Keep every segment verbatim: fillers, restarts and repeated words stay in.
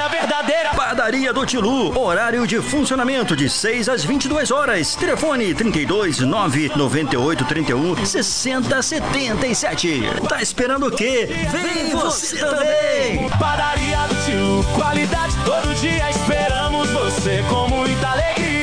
batalha verdadeira. Padaria do Tilu, horário de funcionamento de seis às vinte e duas horas. Telefone trinta e dois, nove, noventa e oito, trinta e um, sessenta, setenta e sete. Tá esperando o quê? Vem você também! Padaria do Tilu, qualidade todo dia, esperamos você com muita alegria.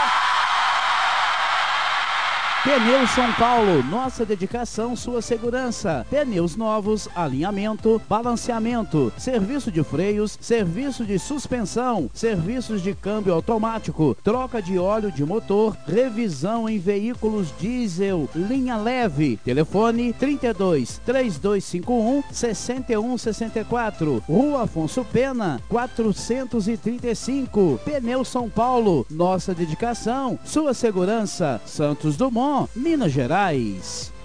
Pneus São Paulo, nossa dedicação, sua segurança. Pneus novos, alinhamento, balanceamento, serviço de freios, serviço de suspensão, serviços de câmbio automático, troca de óleo de motor, revisão em veículos diesel, linha leve. Telefone trinta e dois, três dois cinco um, seis um seis quatro, Rua Afonso Pena, quatrocentos e trinta e cinco. Pneus São Paulo, nossa dedicação, sua segurança. Santos Dumont, Minas Gerais.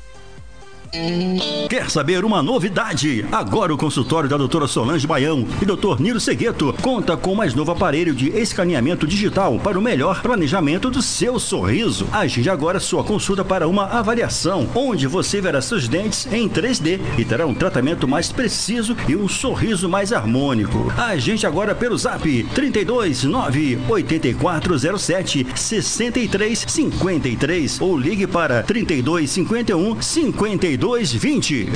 Quer saber uma novidade? Agora o consultório da doutora Solange Baião e doutor Nilo Segueto conta com o mais novo aparelho de escaneamento digital para o melhor planejamento do seu sorriso. Agende agora sua consulta para uma avaliação, onde você verá seus dentes em três D e terá um tratamento mais preciso e um sorriso mais harmônico. Agende agora pelo zap trinta e dois, nove, oito quatro zero sete, seis três cinco três ou ligue para trinta e dois, cinquenta e um, cinquenta e dois, vinte.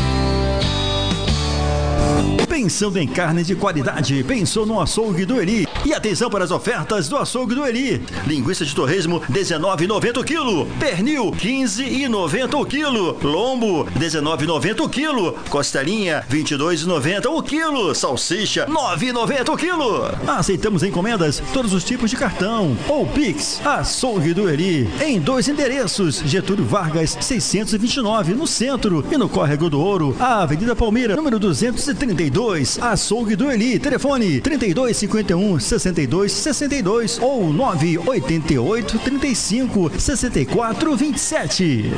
Pensando em carne de qualidade, pensou no açougue do Eli. E atenção para as ofertas do açougue do Eli. Linguiça de torresmo, dezenove reais e noventa centavos o quilo. Pernil, quinze reais e noventa centavos o quilo. Lombo, dezenove reais e noventa centavos o quilo. Costelinha, vinte e dois reais e noventa centavos o quilo. Salsicha, nove reais e noventa centavos o quilo. Aceitamos encomendas, todos os tipos de cartão. Ou Pix, açougue do Eli. Em dois endereços, Getúlio Vargas, seiscentos e vinte e nove, no centro. E no Córrego do Ouro, a Avenida Palmeira, número duzentos e trinta e dois. Açougue do Eli, telefone trinta e dois, cinquenta e um, sessenta e dois, sessenta e dois ou nove oito oito, trinta e cinco, sessenta e quatro, vinte e sete.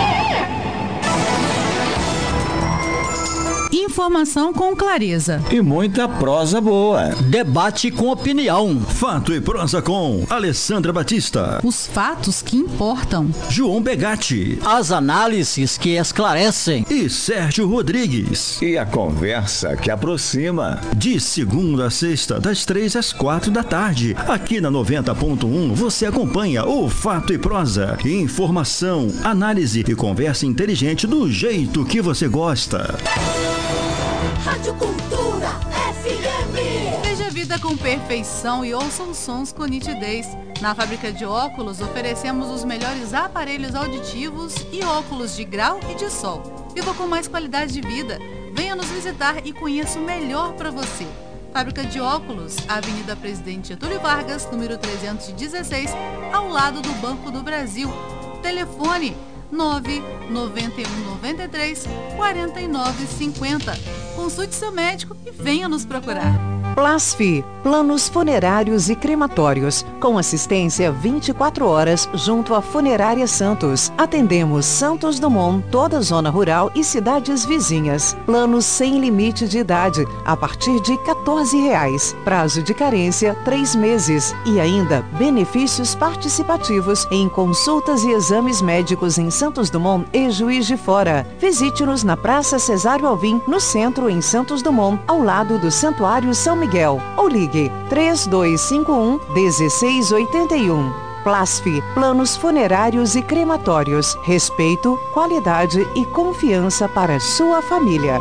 Informação com clareza e muita prosa boa. Debate com opinião. Fato e prosa com Alessandra Batista. Os fatos que importam. João Begatti. As análises que esclarecem. E Sérgio Rodrigues. E a conversa que aproxima. De segunda a sexta, das três às quatro da tarde. Aqui na noventa ponto um você acompanha o Fato e Prosa. Informação, análise e conversa inteligente do jeito que você gosta. Rádio Cultura F M. Veja a vida com perfeição e ouça os sons com nitidez. Na fábrica de óculos oferecemos os melhores aparelhos auditivos e óculos de grau e de sol. Viva com mais qualidade de vida. Venha nos visitar e conheça o melhor para você. Fábrica de óculos, Avenida Presidente Getúlio Vargas, número trezentos e dezesseis, ao lado do Banco do Brasil. Telefone nove nove um nove três, quatro nove cinco zero. Consulte seu médico e venha nos procurar. Plasfi, planos funerários e crematórios, com assistência vinte e quatro horas junto à Funerária Santos. Atendemos Santos Dumont, toda a zona rural e cidades vizinhas. Planos sem limite de idade, a partir de quatorze reais. Prazo de carência, três meses. E ainda, benefícios participativos em consultas e exames médicos em Santos Dumont e Juiz de Fora. Visite-nos na Praça Cesário Alvim, no centro, em Santos Dumont, ao lado do Santuário São Miguel. Ou ligue três dois cinco um, um seis oito um. Plasfi, planos funerários e crematórios. Respeito, qualidade e confiança para sua família.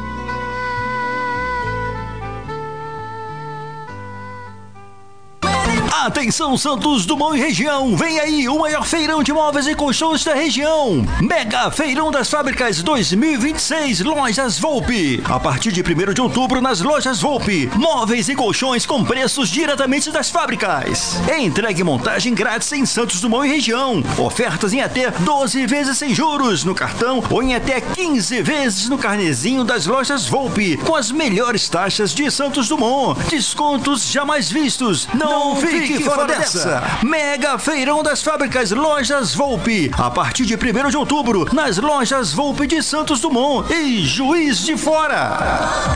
Atenção Santos Dumont e região, vem aí o maior feirão de móveis e colchões da região. Mega Feirão das Fábricas dois mil e vinte e seis, Lojas Volpe. A partir de primeiro de outubro nas Lojas Volpe, móveis e colchões com preços diretamente das fábricas. Entregue montagem grátis em Santos Dumont e região. Ofertas em até doze vezes sem juros no cartão ou em até quinze vezes no carnezinho das Lojas Volpe, com as melhores taxas de Santos Dumont. Descontos jamais vistos. Não, Não fique fora dessa. Mega Feirão das Fábricas Lojas Volpe. A partir de primeiro de outubro, nas Lojas Volpe de Santos Dumont e Juiz de Fora.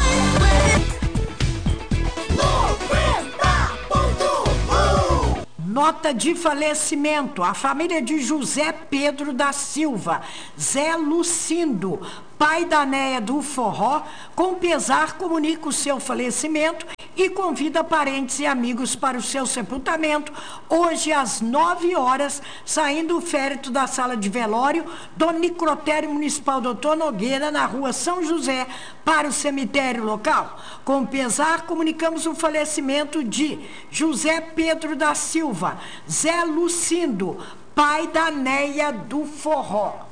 Nota de falecimento. A família de José Pedro da Silva, Zé Lucindo, pai da Néia do Forró, com pesar comunica o seu falecimento e convida parentes e amigos para o seu sepultamento, hoje às nove horas, saindo o féretro da sala de velório do Necrotério Municipal doutor Nogueira, na rua São José, para o cemitério local. Com pesar, comunicamos o falecimento de José Pedro da Silva, Zé Lucindo, pai da Neia do Forró.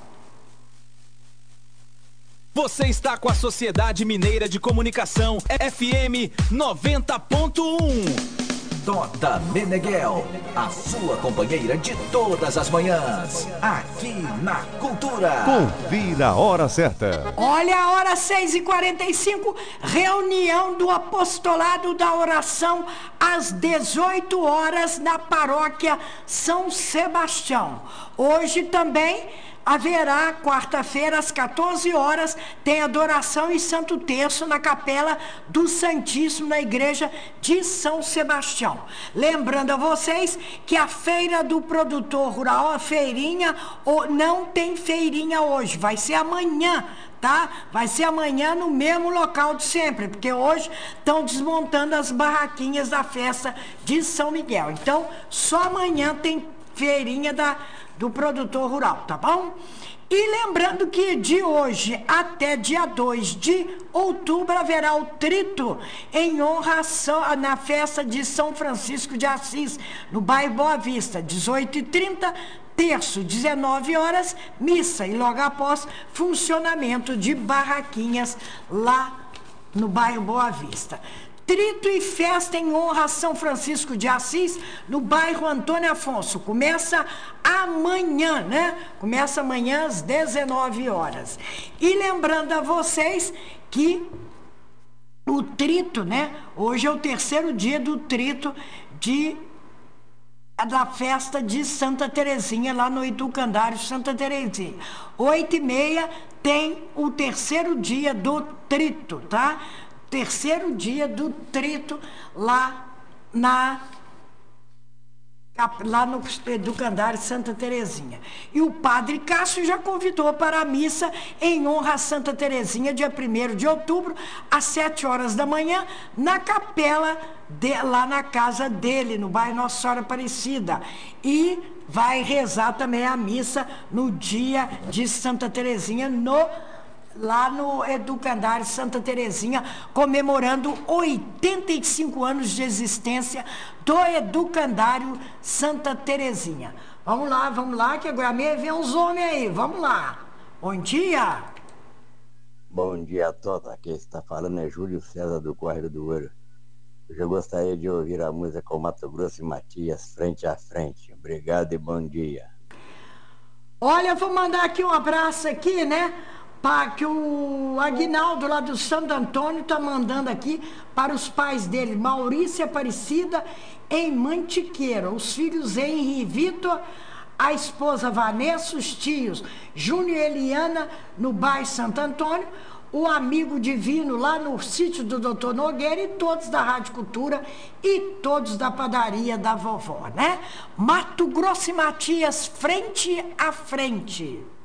Você está com a Sociedade Mineira de Comunicação, F M noventa ponto um. Tota Meneghel, a sua companheira de todas as manhãs, aqui na Cultura. Confira a hora certa. Olha a hora, seis e quarenta e cinco, reunião do apostolado da oração às dezoito horas na paróquia São Sebastião. Hoje também haverá, quarta-feira, às quatorze horas, tem adoração e Santo Terço na Capela do Santíssimo, na Igreja de São Sebastião. Lembrando a vocês que a Feira do Produtor Rural, a feirinha, não tem feirinha hoje, vai ser amanhã, tá? Vai ser amanhã no mesmo local de sempre, porque hoje estão desmontando as barraquinhas da festa de São Miguel. Então, só amanhã tem feirinha da do produtor rural, tá bom? E lembrando que de hoje até dia dois de outubro haverá o trito em honra na festa de São Francisco de Assis, no bairro Boa Vista, dezoito e trinta, terço, dezenove horas, missa e logo após funcionamento de barraquinhas lá no bairro Boa Vista. Trito e festa em honra a São Francisco de Assis, no bairro Antônio Afonso. Começa amanhã, né? Começa amanhã às dezenove horas. E lembrando a vocês que o trito, né? Hoje é o terceiro dia do trito de, da festa de Santa Terezinha, lá no Educandário Santa Terezinha. Oito e meia tem o terceiro dia do trito, tá? Terceiro dia do trito lá na lá no Educandário Santa Terezinha. E o padre Cássio já convidou para a missa em honra a Santa Terezinha, dia primeiro de outubro, às sete horas da manhã, na capela de, lá na casa dele, no bairro Nossa Senhora Aparecida. E vai rezar também a missa no dia de Santa Terezinha, no lá no Educandário Santa Terezinha, comemorando oitenta e cinco anos de existência do Educandário Santa Terezinha. Vamos lá, vamos lá, que agora mesmo vem uns homens aí, vamos lá. Bom dia. Bom dia a todos, aqui está falando é Júlio César do Córrego do Ouro. Hoje eu gostaria de ouvir a música com Mato Grosso e Matias, Frente a Frente. Obrigado e bom dia. Olha, vou mandar aqui um abraço aqui, né? Para que o Aguinaldo lá do Santo Antônio está mandando aqui para os pais dele, Maurícia Aparecida em Mantiqueira, os filhos Henri e Vitor, a esposa Vanessa, os tios Júnior e Eliana no bairro Santo Antônio, o amigo divino lá no sítio do doutor Nogueira e todos da Rádio Cultura e todos da padaria da vovó, né? Mato Grosso e Matias, frente a frente.